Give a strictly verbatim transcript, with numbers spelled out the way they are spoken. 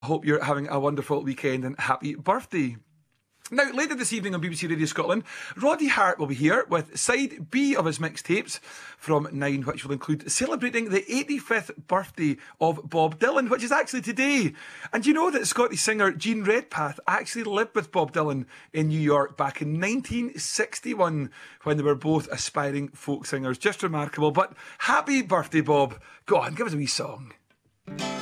Hope you're having a wonderful weekend and happy birthday. Now, later this evening on B B C Radio Scotland, Roddy Hart will be here with side B of his mixtapes from nine, which will include celebrating the eighty-fifth birthday of Bob Dylan, which is actually today. And you know that Scottish singer Gene Redpath actually lived with Bob Dylan in New York back in nineteen sixty-one when they were both aspiring folk singers. Just remarkable. But happy birthday, Bob. Go on, give us a wee song.